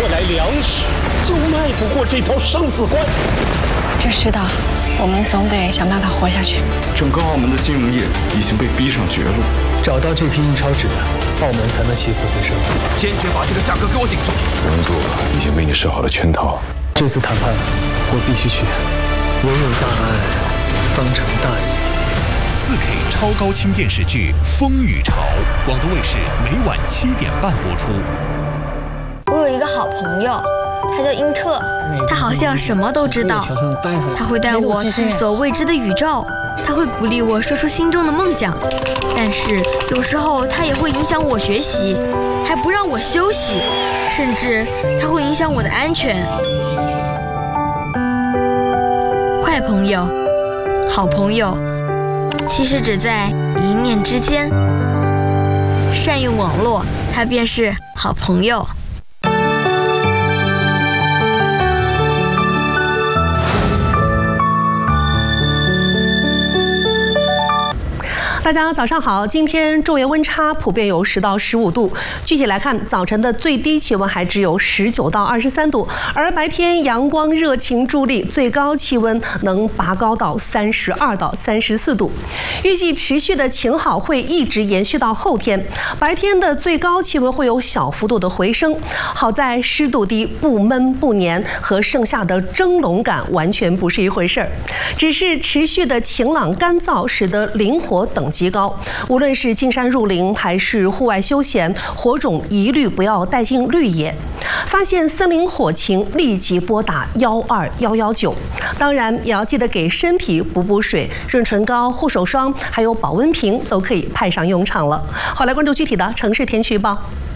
来粮食，就迈不过这条生死关。 这世道，我们总得想办法活下去。 整个澳门的金融业已经被逼上绝路， 找到这批印钞纸，澳门才能起死回生。 坚决把这个价格给我顶住！ 曾做已经为你设好了圈套。 这次谈判，我必须去。唯有大爱，方成大义。 4K 超高清电视剧《风雨潮》，广东卫视每晚7点半播出。 我有一个好朋友，他叫英特，他好像什么都知道，他会带我探索未知的宇宙，他会鼓励我说出心中的梦想，但是有时候他也会影响我学习，还不让我休息，甚至他会影响我的安全。坏朋友，好朋友，其实只在一念之间。善用网络，它便是好朋友。 大家早上好，今天昼夜温差普遍有10到15度。具体来看，早晨的最低气温还只有19到23度，而白天阳光热情助力，最高气温能拔高到32到34度。预计持续的晴好会一直延续到后天，白天的最高气温会有小幅度的回升。好在湿度低，不闷不黏，和盛夏的蒸笼感完全不是一回事儿。只是持续的晴朗干燥，使得灵活等极高，无论是进山入林还是户外休闲，火种一律不要带进绿野。发现森林火情，立即拨打12119。当然，也要记得给身体补水，润唇膏、护手霜还有保温瓶都可以派上用场了。好，来关注具体的城市天气预报。